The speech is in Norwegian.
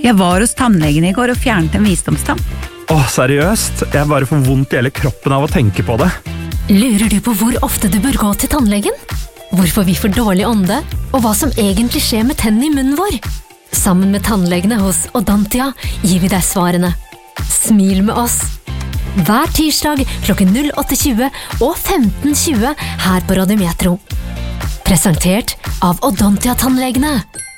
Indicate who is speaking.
Speaker 1: Jeg var hos tannlegen I går og fjernet en visdomstann.
Speaker 2: Seriøst? Jeg bare får vondt I hele kroppen av å tenke på det.
Speaker 3: Lurer du på hvor ofte du bør gå til tannlegen? Hvorfor vi får dårlig ånde, og hva som egentlig skjer med tennene I munnen vår? Sammen med tannlegene hos Odontia gir vi deg svarene. Smil med oss! Hver tirsdag klokken 08:20 og 15:20 her på Radio Metro. Presentert av Odontia-tannlegene.